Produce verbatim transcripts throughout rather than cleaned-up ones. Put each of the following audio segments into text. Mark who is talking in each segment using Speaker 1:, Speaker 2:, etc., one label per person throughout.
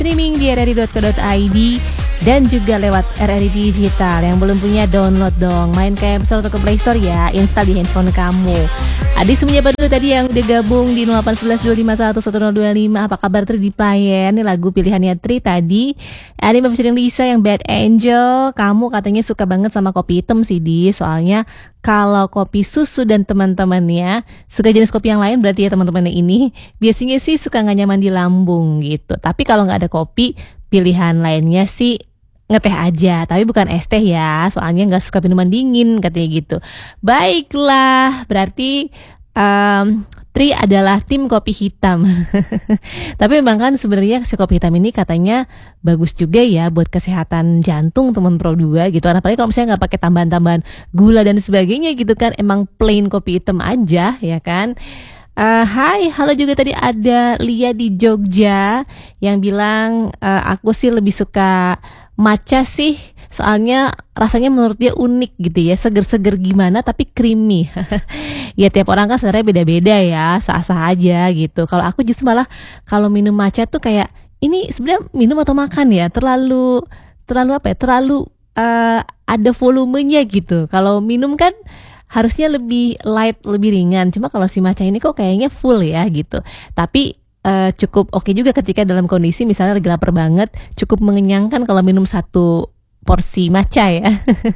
Speaker 1: streaming di r r i dot co dot i d dan juga lewat R R I Digital. Yang belum punya download dong, main ke App Store atau ke Play Store ya, install di handphone kamu. Adi semuanya dulu tadi yang udah gabung di nol delapan satu satu dua lima satu satu nol dua lima. Apa kabar Tri di Payen? Ini lagu pilihannya Tri tadi. Ada featuring Lisa yang Bad Angel. Kamu katanya suka banget sama kopi hitam sih Di. Soalnya kalau kopi susu dan teman-temannya suka jenis kopi yang lain, berarti ya teman-temannya ini biasanya sih suka gak nyaman di lambung gitu. Tapi kalau gak ada kopi, pilihan lainnya sih ngeteh aja, tapi bukan es teh ya, soalnya nggak suka minuman dingin katanya gitu. Baiklah, berarti um, Tri adalah tim kopi hitam. Tapi memang kan sebenarnya si kopi hitam ini katanya bagus juga ya buat kesehatan jantung teman Pro dua gitu. Apalagi kalau misalnya nggak pakai tambahan-tambahan gula dan sebagainya gitu kan, emang plain kopi hitam aja ya kan. Uh, hai, halo juga tadi ada Lia di Jogja yang bilang uh, aku sih lebih suka matcha sih, soalnya rasanya menurut dia unik gitu ya, seger-seger gimana tapi creamy. Ya tiap orang kan sebenarnya beda-beda ya, sah-sah aja gitu. Kalau aku justru malah kalau minum matcha tuh kayak ini sebenarnya minum atau makan ya, terlalu terlalu apa ya, terlalu uh, ada volumenya gitu. Kalau minum kan harusnya lebih light, lebih ringan. Cuma kalau si matcha ini kok kayaknya full ya gitu. Tapi uh, cukup oke juga ketika dalam kondisi misalnya lagi lapar banget, cukup mengenyangkan kalau minum satu porsi matcha ya.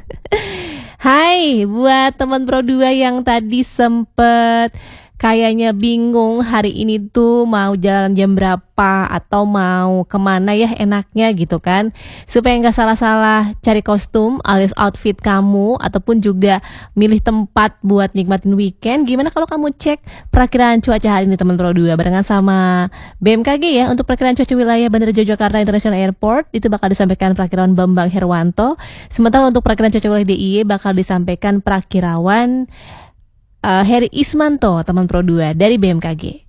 Speaker 1: Hai, buat teman Pro dua yang tadi sempet kayaknya bingung hari ini tuh mau jalan jam berapa atau mau kemana ya enaknya gitu kan, supaya nggak salah-salah cari kostum alias outfit kamu ataupun juga milih tempat buat nikmatin weekend. Gimana kalau kamu cek perakiraan cuaca hari ini teman Pro dua barengan sama B M K G ya. Untuk perakiraan cuaca wilayah Bandara Yogyakarta International Airport itu bakal disampaikan perakirawan Bambang Herwanto, sementara untuk perakiraan cuaca wilayah D I Y bakal disampaikan perakirawan Uh, Heri Ismanto teman Pro dua dari B M K G.